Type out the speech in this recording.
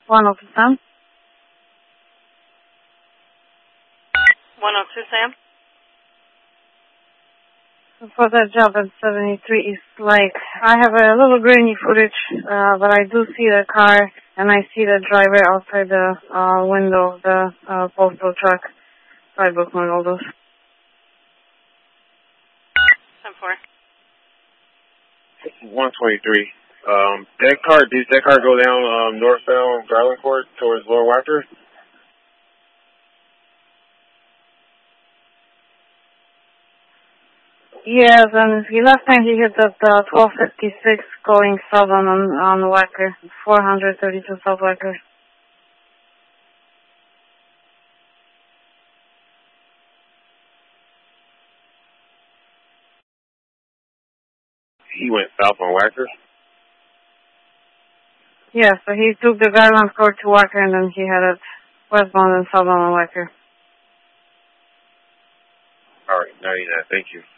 102 Sam. 102 Sam. For that job at 73 East Lake, I have a little grainy footage, but I do see the car and I see the driver outside the window of the postal truck. So I booked all those. 10-4. 123. Did that car go down northbound Garland Court towards Lower Wacker? Yes, and last time he hit at 1256 going southern on Wacker, 432 South Wacker. He went south on Wacker? Yeah, so he took the Garland Court to Wacker and then he headed westbound and southbound on Wacker. All right, 99, thank you.